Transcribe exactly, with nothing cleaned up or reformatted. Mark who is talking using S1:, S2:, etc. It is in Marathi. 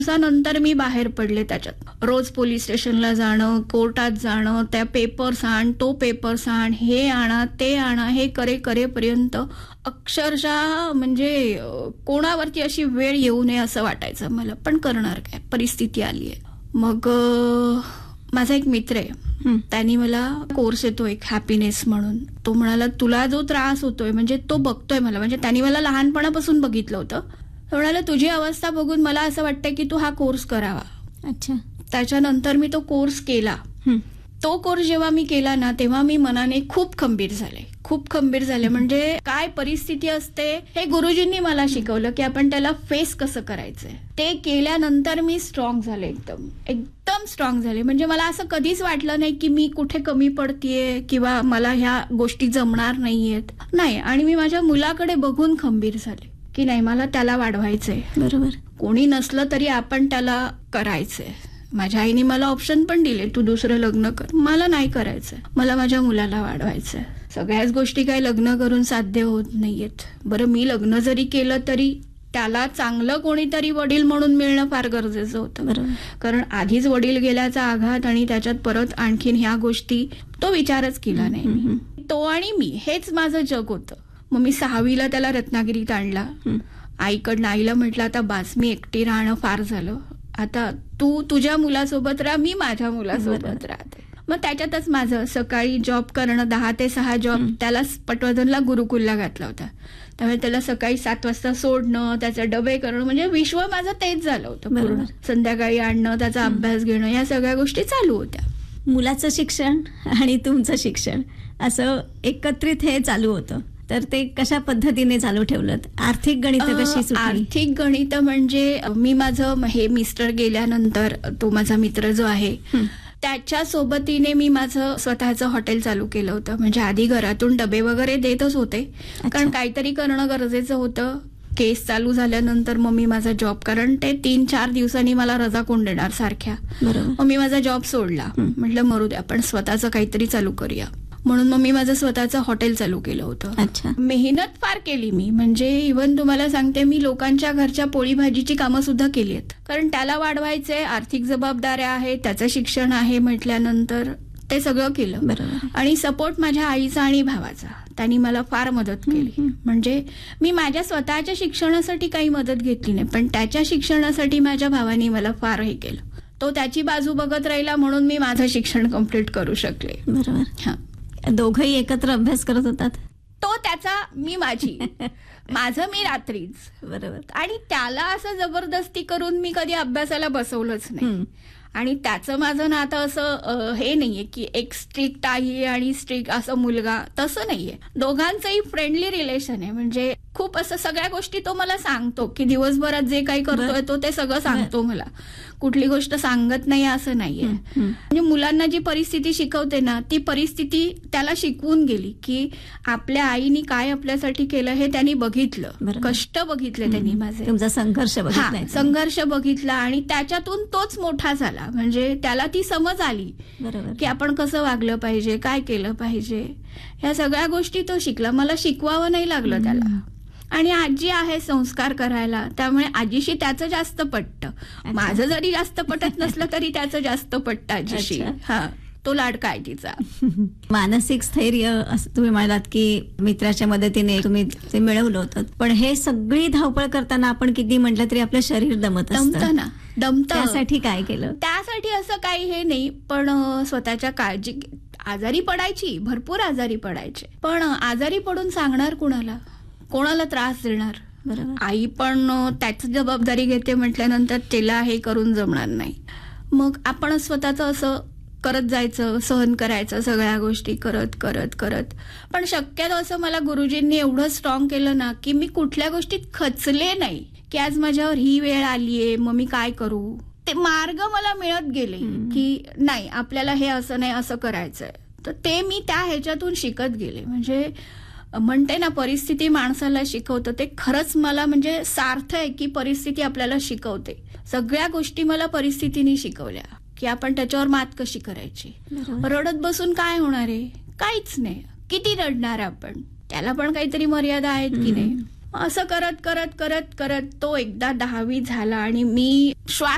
S1: दिवसानंतर मी बाहेर पडले त्याच्यात. रोज पोलीस स्टेशनला जाणं, कोर्टात जाणं, त्या पेपर्स आण, तो पेपर्स आण, हे आणा, ते आणा, हे करे करेपर्यंत अक्षरशः म्हणजे कोणावरती अशी वेळ येऊ नये असं वाटायचं मला. पण करणार काय, परिस्थिती आली आहे. मग माझा एक मित्र आहे, त्यांनी मला कोर्स येतो एक हॅपीनेस म्हणून. तो म्हणाला तुला जो त्रास होतोय म्हणजे तो बघतोय मला, म्हणजे त्यांनी मला लहानपणापासून बघितलं होतं. तो म्हणाला तुझी अवस्था बघून मला असं वाटतंय की तू हा कोर्स करावा.
S2: अच्छा.
S1: त्याच्यानंतर मी तो कोर्स केला. तो कोर्स जेव्हा मी केला ना तेव्हा मी मनाने खूप खंबीर झाले, खूप खंबीर झाले. म्हणजे काय परिस्थिती असते हे गुरुजींनी मला शिकवलं की आपण त्याला फेस कसं करायचंय. ते केल्यानंतर मी स्ट्रॉंग झाले, एकदम एकदम स्ट्रॉंग झाले. म्हणजे मला असं कधीच वाटलं नाही की मी कुठे कमी पडतेय किंवा मला ह्या गोष्टी जमणार नाहीयेत, नाही. आणि मी माझ्या मुलाकडे बघून खंबीर झाले की नाही मला त्याला वाढवायचंय.
S2: बरोबर. कोणी
S1: नसलं तरी आपण त्याला करायचंय. माझ्या आईने मला ऑप्शन पण दिले, तू दुसरं लग्न कर. मला नाही करायचंय, मला माझ्या मुलाला वाढवायचंय. सगळ्याच गोष्टी काही लग्न करून साध्य होत नाहीयेत. बरं मी लग्न जरी केलं तरी त्याला चांगलं कोणीतरी वडील म्हणून मिळणं फार गरजेचं होतं. कारण आधीच वडील गेल्याचा आघात आणि त्याच्यात परत आणखीन ह्या गोष्टी, तो विचारच केला नाही. तो आणि मी हेच माझं जग होतं. मग मी सहावीला त्याला रत्नागिरीत आणला. आईकडनं आईला म्हटलं आता बास, मी एकटी राहणं फार झालं, आता तू तुझ्या मुलासोबत राहा, मी माझ्या मुलासोबत राहते. मग त्याच्यातच माझं सकाळी जॉब करणं, दहा ते सहा जॉब. त्याला पटवर्धनला गुरुकुलला घातला होता, त्यामुळे त्याला सकाळी सात वाजता सोडणं, त्याचे डबे करणं, म्हणजे विश्व माझं तेच झालं होतं पूर्ण. संध्याकाळी आणणं, त्याचा अभ्यास घेणं, या सगळ्या गोष्टी चालू होत्या.
S2: मुलाचं शिक्षण आणि तुमचं शिक्षण असं एकत्रित हे चालू होतं, तर ते कशा पद्धतीने चालू ठेवलं? आर्थिक गणित कशी सुटली?
S1: आर्थिक गणित म्हणजे मी माझं हे मिस्टर गेल्यानंतर तो माझा मित्र जो आहे त्याच्या सोबतीने मी माझं स्वतःचं हॉटेल चालू केलं होतं. म्हणजे आधी घरातून डबे वगैरे देतच होते, कारण काहीतरी करणं गरजेचं होतं. केस चालू झाल्यानंतर मग मी माझा जॉब, कारण ते तीन चार दिवसांनी मला रजा कोण देणार सारख्या. मग मी माझा जॉब सोडला, म्हटलं मरू दे, आपण स्वतःचं काहीतरी चालू करूया. म्हणून मग मी माझं स्वतःचं हॉटेल चालू केलं होतं.
S2: अच्छा.
S1: मेहनत फार केली मी, म्हणजे इव्हन तुम्हाला सांगते मी लोकांच्या घरच्या पोळी भाजीची कामं सुद्धा केली आहेत. कारण त्याला वाढवायचंय, आर्थिक जबाबदाऱ्या आहेत, त्याचं शिक्षण आहे म्हटल्यानंतर ते सगळं केलं. आणि सपोर्ट माझ्या आईचा आणि भावाचा, त्यांनी मला फार मदत केली. म्हणजे मी माझ्या स्वतःच्या शिक्षणासाठी काही मदत घेतली नाही, पण त्याच्या शिक्षणासाठी माझ्या भावानी मला फार हे केलं. तो त्याची बाजू बघत राहिला म्हणून मी माझं शिक्षण कम्प्लीट करू शकले.
S2: बरोबर. हा. दोघंही एकत्र अभ्यास करत होतात?
S1: तो त्याचा, मी माझी. माझं मी रात्रीच.
S2: बरोबर.
S1: आणि त्याला असं जबरदस्ती करून मी कधी अभ्यासाला बसवलंच नाही. आणि त्याचं माझं नातं असं हे नाहीये की एक स्ट्रिक्ट आई आणि स्ट्रिक्ट असं मुलगा, तसं नाहीये. दोघांचंही फ्रेंडली रिलेशन आहे. म्हणजे खूप असं सगळ्या गोष्टी तो मला सांगतो की दिवसभरात जे काही करतोय तो ते सगळं सांगतो मला. कुठली गोष्ट सांगत नाही असं नाहीये. म्हणजे मुलांना जी परिस्थिती शिकवते ना ती परिस्थिती त्याला शिकवून गेली की आपल्या आईनी काय आपल्यासाठी केलं हे त्यांनी बघितलं, कष्ट बघितले त्यांनी माझे,
S2: तुमचा संघर्ष बघितला,
S1: संघर्ष बघितला आणि त्याच्यातून तोच मोठा झाला. म्हणजे त्याला ती समज आली की आपण कसं वागलं पाहिजे, काय केलं पाहिजे, ह्या सगळ्या गोष्टी तो शिकला. मला शिकवावं नाही लागलं त्याला. आणि आजी आहे संस्कार करायला, त्यामुळे आजीशी त्याचं जास्त पटतं. माझं जरी जास्त पटत नसलं तरी त्याचं जास्त पटतं आजीशी. हा, तो लाडका आहे तिचा.
S2: मानसिक स्थैर्य असं तुम्ही म्हणालात की मित्राच्या मदतीने तुम्ही ते मिळवलं होतं, पण हे सगळी धावपळ करताना आपण किती म्हटलं तरी आपलं शरीर दमत
S1: दमतं ना, दमतं.
S2: त्यासाठी काय केलं?
S1: त्यासाठी असं काही हे नाही, पण स्वतःच्या काळजी. आजारी पडायची, भरपूर आजारी पडायचे, पण आजारी पडून सांगणार कुणाला, कोणाला त्रास देणार. आई पण त्याची जबाबदारी घेते म्हटल्यानंतर तिला हे करून जमणार नाही. मग आपण स्वतःचं असं करत जायचं, सहन करायचं, सगळ्या गोष्टी करत करत करत. पण शक्यतो असं मला गुरुजींनी एवढं स्ट्रॉंग केलं ना की मी कुठल्या गोष्टीत खचले नाही की आज माझ्यावर ही वेळ आलीये मग मी काय करू. ते मार्ग मला मिळत गेले की नाही आपल्याला हे असं नाही असं करायचंय, तर ते मी त्या ह्याच्यातून शिकत गेले. म्हणजे म्हणते ना परिस्थिती माणसाला शिकवतं, ते खरंच मला म्हणजे सार्थ आहे की परिस्थिती आपल्याला शिकवते. सगळ्या गोष्टी मला परिस्थितीने शिकवल्या की आपण त्याच्यावर मात कशी करायची. रडत बसून काय होणार आहे, काहीच नाही. किती रडणार आपण, त्याला पण काहीतरी मर्यादा आहेत की नाही. असं करत करत करत करत तो एकदा दहावी झाला आणि मी श्वास